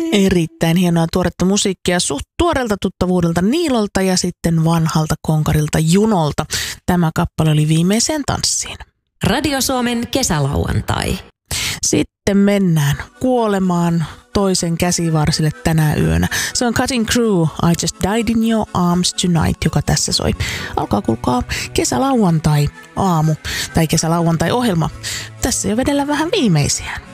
Erittäin hienoa tuoretta musiikkia suht tuoreelta tuttavuudelta Niilolta ja sitten vanhalta konkarilta Junolta. Tämä kappale oli Viimeiseen tanssiin. Radio Suomen kesälauantai. Sitten mennään kuolemaan toisen käsivarsille tänä yönä. Se on Cutting Crew, I Just Died in Your Arms Tonight, joka tässä soi. Alkaa kuulkaa kesälauantai aamu tai kesälauantai ohjelma. Tässä jo vedellä vähän viimeisiä.